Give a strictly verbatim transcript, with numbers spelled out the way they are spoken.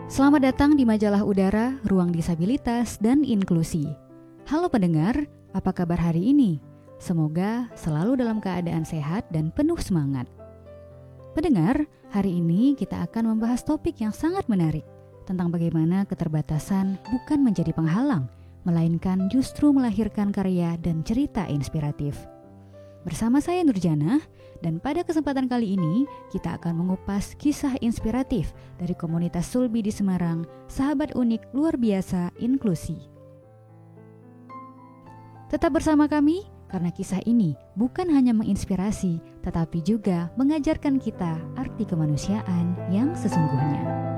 Selamat datang di majalah Udara, Ruang Disabilitas dan Inklusi. Halo pendengar, apa kabar hari ini? Semoga selalu dalam keadaan sehat dan penuh semangat. Pendengar, hari ini kita akan membahas topik yang sangat menarik tentang bagaimana keterbatasan bukan menjadi penghalang, melainkan justru melahirkan karya dan cerita inspiratif. Bersama saya Nurjana, dan pada kesempatan kali ini kita akan mengupas kisah inspiratif dari komunitas Sulbi di Semarang, sahabat unik luar biasa inklusi. Tetap bersama kami karena kisah ini bukan hanya menginspirasi, tetapi juga mengajarkan kita arti kemanusiaan yang sesungguhnya.